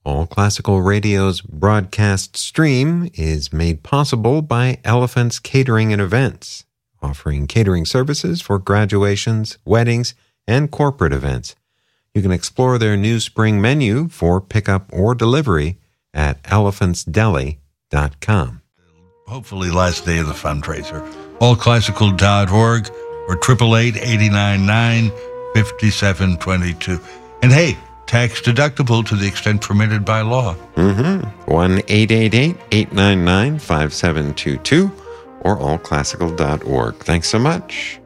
All Classical Radio's broadcast stream is made possible by Elephant's Catering and Events, offering catering services for graduations, weddings, and corporate events. You can explore their new spring menu for pickup or delivery at elephantsdeli.com. Hopefully last day of the fundraiser. Allclassical.org or 888-899-5722. And hey, tax deductible to the extent permitted by law. 1-888-899-5722 or allclassical.org. Thanks so much.